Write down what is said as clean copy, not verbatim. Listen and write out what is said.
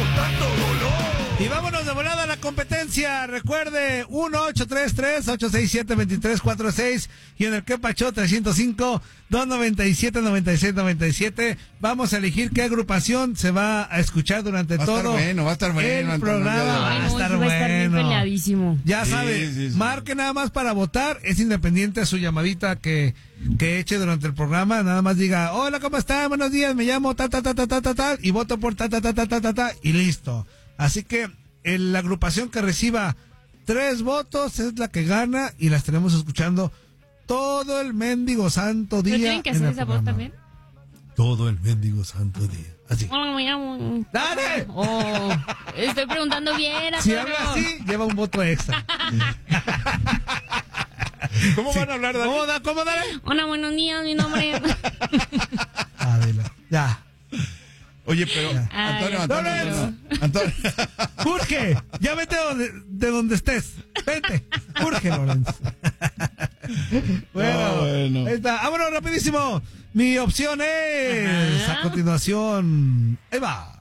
Y vámonos de volada a la competencia. Recuerde, 1-833-867-2346 y en el Quepacho 305-297-9697. Vamos a elegir qué agrupación se va a escuchar durante todo va a estar bueno, el programa. Va a estar bien peleadísimo. Ya sabe, marque nada más para votar. Es independiente a su llamadita que eche durante el programa. Nada más diga, hola, ¿cómo está? Buenos días, me llamo ta y voto por ta y listo. Así que la agrupación que reciba 3 votos es la que gana y la estaremos escuchando todo el mendigo santo día. ¿Pero tienen que hacer esa voz también? Todo el mendigo santo día. Así. ¡Dale! Oh, estoy preguntando bien. Si habla así, lleva un voto extra. ¿Cómo van a hablar, Dani? ¿Cómo, Dani? Hola, buenos días, mi nombre es... Adela, ya. Oye, pero Antonio. Jorge, ya vete de donde estés. Vete. Jorge Lorenzo. Bueno. Ahí está. Vámonos rapidísimo. Mi opción es a continuación. Eva.